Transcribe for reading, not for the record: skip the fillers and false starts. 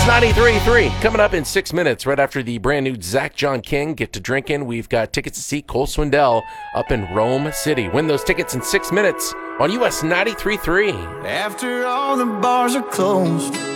93.3 coming up in 6 minutes, right after the brand new Zach John King Get to Drinking. We've got tickets to see Cole Swindell up in Rome City. Win those tickets in 6 minutes on US 93.3. After all the bars are closed,